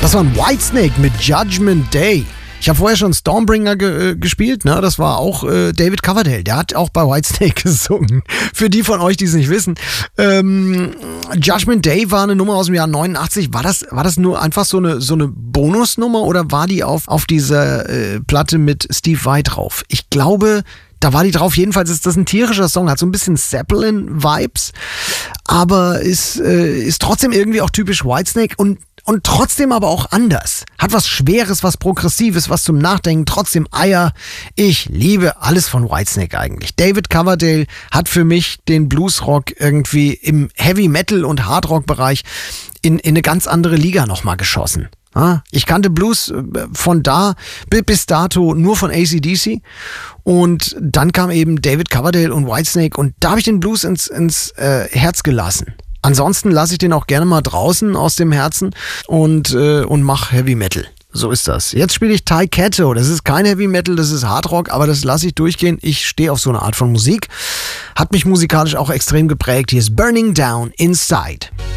Das war ein Whitesnake mit Judgment Day. Ich habe vorher schon Stormbringer gespielt, ne? Das war auch David Coverdale. Der hat auch bei Whitesnake gesungen. Für die von euch, die es nicht wissen. Judgment Day war eine Nummer aus dem Jahr 89. War das nur einfach so eine Bonusnummer oder war die auf dieser Platte mit Steve Vai drauf? Ich glaube, da war die drauf. Jedenfalls ist das ein tierischer Song, hat so ein bisschen Zeppelin-Vibes, aber ist trotzdem irgendwie auch typisch Whitesnake und trotzdem aber auch anders. Hat was Schweres, was Progressives, was zum Nachdenken, trotzdem Eier. Ich liebe alles von Whitesnake eigentlich. David Coverdale hat für mich den Bluesrock irgendwie im Heavy-Metal- und Hardrock-Bereich in eine ganz andere Liga nochmal geschossen. Ich kannte Blues von da bis dato nur von AC/DC und dann kam eben David Coverdale und Whitesnake und da habe ich den Blues ins Herz gelassen. Ansonsten lasse ich den auch gerne mal draußen aus dem Herzen und mach Heavy Metal. So ist das. Jetzt spiele ich Ty Ketto. Das ist kein Heavy Metal, das ist Hardrock, aber das lasse ich durchgehen. Ich stehe auf so eine Art von Musik. Hat mich musikalisch auch extrem geprägt. Hier ist Burning Down Inside.